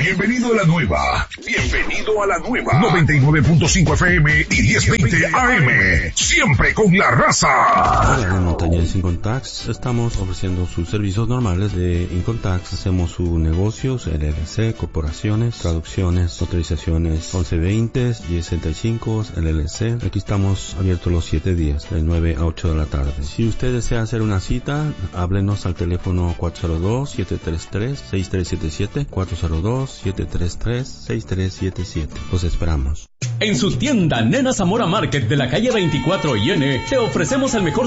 Bienvenido a la nueva. 99.5 FM y 1020 AM. Siempre con la raza. Hola, en Montañez Incontax estamos ofreciendo sus servicios normales de Incontax. Hacemos sus negocios, LLC, corporaciones, traducciones, autorizaciones 1120, 1065, LLC. Aquí estamos abiertos los 7 días, de 9 a 8 de la tarde. Si usted desea hacer una cita, háblenos al teléfono 402-733-6377, 402-733-6377. Los esperamos. En su tienda Nena Zamora Market de la calle 24 IN te ofrecemos el mejor